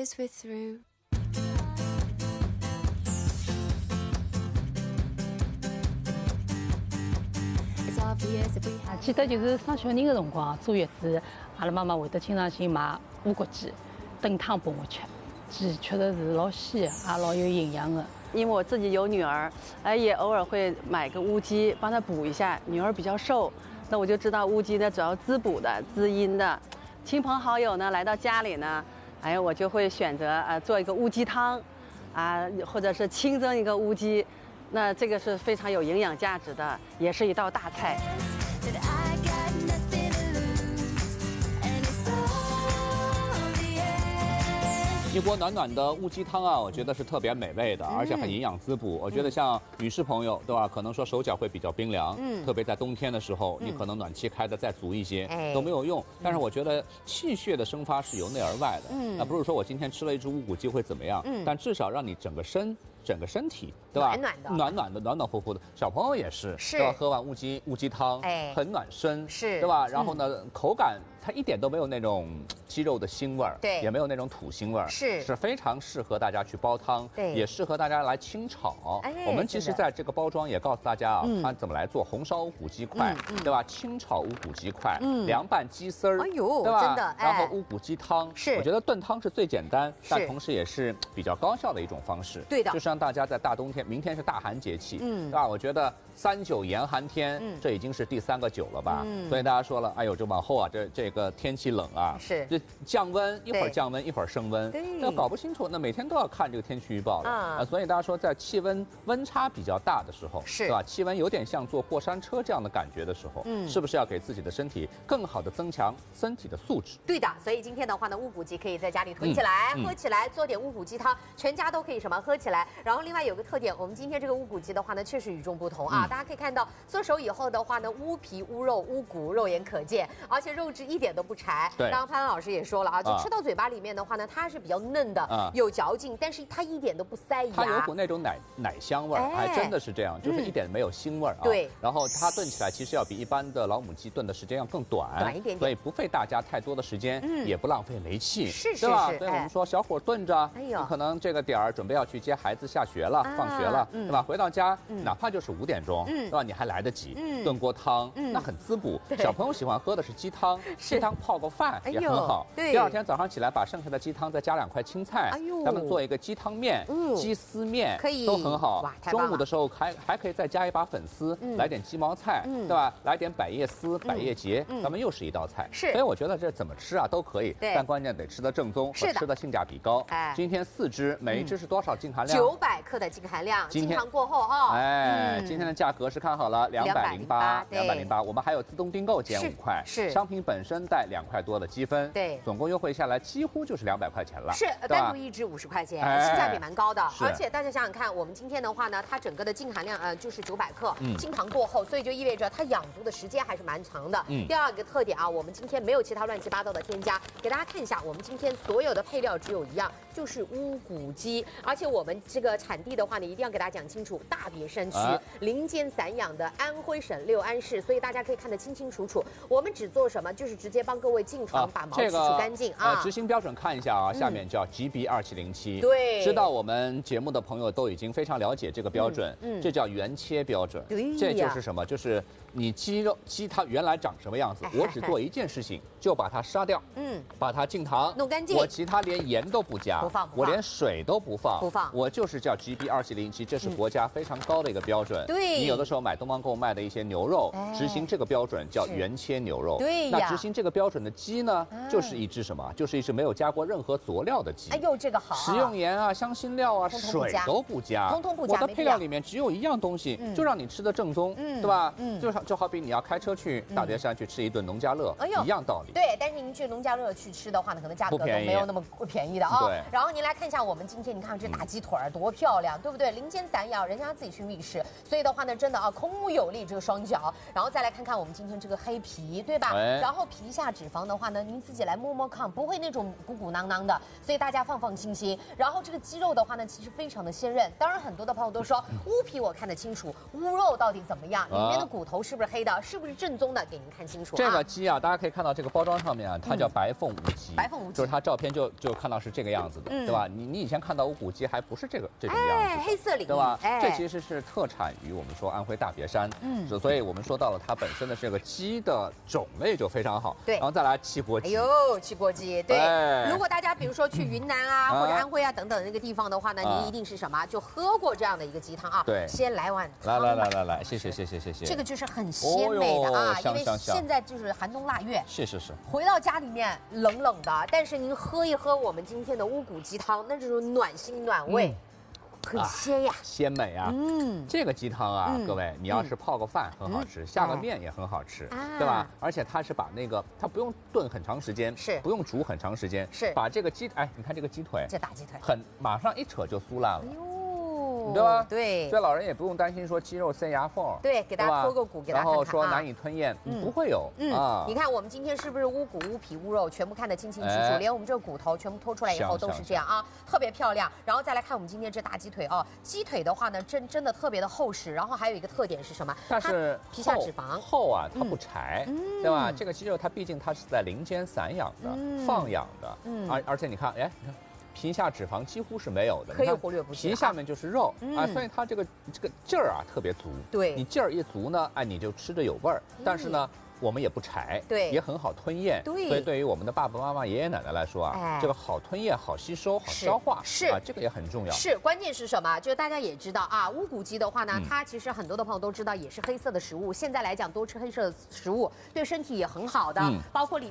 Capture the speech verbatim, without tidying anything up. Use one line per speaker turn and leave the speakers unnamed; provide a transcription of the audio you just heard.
years we're through.
啊，记得就是生小人的辰光，坐月子，阿拉妈妈会得经常性买乌骨鸡炖汤拨我吃，鸡确实是老鲜，也老有营养的。
因为我自己有女儿，哎，也偶尔会买个乌鸡帮她补一下。女儿比较瘦，那我就知道乌鸡呢主要滋补的、滋阴的。亲朋好友呢来到家里呢，哎，我就会选择呃做一个乌鸡汤，啊，或者是清蒸一个乌鸡。 那这个是非常有营养价值的，也是一道大菜。
一锅暖暖的乌鸡汤啊，我觉得是特别美味的，而且很营养滋补。我觉得像女士朋友，对吧？可能说手脚会比较冰凉，嗯，特别在冬天的时候，你可能暖气开的再足一些都没有用。但是我觉得气血的生发是由内而外的，嗯，那不是说我今天吃了一只乌骨鸡会怎么样，嗯，但至少让你整个身。 整个身体，对吧？
暖暖的，
暖暖的，暖暖乎乎的。小朋友也是，
是，
对吧？喝完乌鸡乌鸡汤，哎，很暖身，
是，
对吧？然后呢，口感它一点都没有那种鸡肉的腥味儿，
对，
也没有那种土腥味儿，
是，
是非常适合大家去煲汤，
对，
也适合大家来清炒。
哎，
我们其实在这个包装也告诉大家啊，它怎么来做红烧乌骨鸡块，对吧？清炒乌骨鸡块，嗯，凉拌鸡丝儿，
哎呦，
对吧？
真的，
然后乌骨鸡汤，
是，
我觉得炖汤是最简单，但同时也是比较高效的一种方式，
对的，
就是让大家在大冬天。 明天是大寒节气，嗯，对吧？我觉得三九严寒天，嗯，这已经是第三个九了吧？嗯，所以大家说了，哎呦，这往后啊，这这个天气冷啊，
是
这降温，一会儿降温，一会儿升温，
对，
那搞不清楚，那每天都要看这个天气预报了啊。所以大家说，在气温温差比较大的时候，
是，
对吧？气温有点像坐过山车这样的感觉的时候，嗯，是不是要给自己的身体更好的增强身体的素质？
对的，所以今天的话呢，乌骨鸡可以在家里囤起来，喝起来，做点乌骨鸡汤，全家都可以什么喝起来。然后另外有个特点，我们今天这个乌骨鸡的话呢，确实与众不同啊！嗯、大家可以看到，做熟以后的话呢，乌皮、乌肉、乌骨肉眼可见，而且肉质一点都不柴。
对，
刚刚潘老师也说了啊，就吃到嘴巴里面的话呢，它是比较嫩的，啊、有嚼劲，但是它一点都不塞牙。
它有股那种奶奶香味儿，哎、还真的是这样，就是一点没有腥味儿啊。
对，
然后它炖起来其实要比一般的老母鸡炖的时间要更短，
短一点点，
所以不费大家太多的时间，嗯、也不浪费煤气，
是是
对吧？
是，
所以我们说小火炖着，哎呦，可能这个点儿准备要去接孩子下学了、啊、放学了，嗯、对吧？回到家。 哪怕就是五点钟，对吧？你还来得及炖锅汤，那很滋补。小朋友喜欢喝的是鸡汤，鸡汤泡个饭也很好。第二天早上起来，把剩下的鸡汤再加两块青菜，咱们做一个鸡汤面、鸡丝面，
可以
都很好。中午的时候还还可以再加一把粉丝，来点鸡毛菜，对吧？来点百叶丝、百叶结，咱们又是一道菜。
是，
所以我觉得这怎么吃啊都可以，但关键得吃得正宗和吃的性价比高。哎，今天四只，每一只是多少净含量？
九百克的净含量。今天过后啊，
哎，今天的价格是看好了，两百零八，两百零八。我们还有自动订购减五块，
是
商品本身带两块多的积分，
对，
总共优惠下来几乎就是两百块钱了，
是单独一只五十块钱，性价比蛮高的。而且大家想想看，我们今天的话呢，它整个的净含量呃就是九百克，清糖过后，所以就意味着它养足的时间还是蛮长的。第二个特点啊，我们今天没有其他乱七八糟的添加，给大家看一下，我们今天所有的配料只有一样，就是乌骨鸡，而且我们这个产地的话呢，一定要给大家讲清楚，大别山区林间散养的安徽省六安市，所以大家可以看得清清楚楚。我们只做什么，就是直接帮各位进床把毛取出干净啊。
呃，执行标准看一下啊，下面叫 G B 二七零七。
对，
知道我们节目的朋友都已经非常了解这个标准，嗯，这叫原切标准。
对，
这就是什么？就是你鸡肉鸡它原来长什么样子，我只做一件事情，就把它杀掉，嗯，把它净糖
弄干净，
我其他连盐都不加，
不放，
我连水都不放，
不放，
我就是叫 G B 二七零七，这是国家非常高的一个标准。
对，
你有的时候买东方购卖的一些牛肉，执行这个标准叫原切牛肉。
对
呀，那执行这个标准的鸡呢，就是一只什么？就是一只没有加过任何佐料的鸡。
哎呦，这个好，
食用盐啊、香辛料啊、水都不加，
通通不加。
我的配料里面只有一样东西，就让你吃的正宗，对吧？嗯，就好就好比你要开车去大别山去吃一顿农家乐，一样道理。
对，但是您去农家乐去吃的话呢，可能价格都没有那么便宜的啊。
对。
然后您来看一下我们今天，你看这大鸡腿儿多多漂亮，对不对？林间散养，人家自己去觅食，所以的话呢，真的啊，孔武有力这个双脚。然后再来看看我们今天这个黑皮，对吧？
哎、
然后皮下脂肪的话呢，您自己来摸摸看，不会那种鼓鼓囊囊的，所以大家放放心心。然后这个肌肉的话呢，其实非常的鲜韧。当然，很多的朋友都说乌皮我看得清楚，乌肉到底怎么样？里面的骨头是不是黑的？是不是正宗的？给您看清楚、啊。
这个鸡啊，大家可以看到这个包装上面啊，它叫白凤无鸡。
白凤无鸡，
就是它照片就就看到是这个样子的，嗯、对吧？你你以前看到无骨鸡还不是这个这种样子，
哎，黑色领域，
对吧？
哎、
这其实是特产于我们说安徽大别山，嗯，所以我们说到了它本身的这个鸡的种类就非常好，
对。
然后再来汽锅鸡，
哎呦，汽锅鸡，对。
哎、
如果大家比如说去云南啊、嗯、或者安徽啊等等那个地方的话呢，啊、您一定是什么？就喝过这样的一个鸡汤啊。
对。
先来碗
汤。来来来来来，谢谢谢谢谢谢。
这个就是很鲜美的啊，
哦、
因为现在就是寒冬腊月。
是是是。
回到家里面冷冷的，但是您喝一喝我们今天的乌骨鸡汤，那种暖心暖胃。嗯很鲜呀、啊，
鲜美啊！嗯，这个鸡汤啊，嗯、各位，你要是泡个饭很好吃，嗯、下个面也很好吃，嗯、对吧？而且它是把那个，它不用炖很长时间，
是
不用煮很长时间，
是
把这个鸡，哎，你看这个鸡腿，
这大鸡腿，
很马上一扯就酥烂了。哎呦对
吧？对，
所以老人也不用担心说鸡肉塞牙缝。
对，给大家脱个骨，给大家看看啊。
然后说难以吞咽，嗯、不会有。嗯啊，
你看我们今天是不是乌骨、乌皮、乌肉全部看得清清楚楚？哎、连我们这个骨头全部脱出来以后都是这样啊，特别漂亮。然后再来看我们今天这大鸡腿哦，鸡腿的话呢，真真的特别的厚实。然后还有一个特点是什么？
但是
皮下脂肪
厚啊，它不柴，嗯、对吧？这个鸡肉它毕竟它是在林间散养的、嗯、放养的，嗯，而而且你看，哎，你看。皮下脂肪几乎是没有的，
可以忽略不计。
皮下面就是肉、嗯、啊，所以它这个这个劲儿啊特别足。
对，
你劲儿一足呢，哎，你就吃着有味儿。嗯、但是呢，我们也不柴，
对，
也很好吞咽。
对，
所以对于我们的爸爸妈妈、爷爷奶奶来说啊，哎、这个好吞咽、好吸收、好消化，
是
啊，这个也很重要。
是，关键是什么？就是大家也知道啊，乌骨鸡的话呢，嗯、它其实很多的朋友都知道，也是黑色的食物。现在来讲，多吃黑色的食物对身体也很好的，嗯、包括里。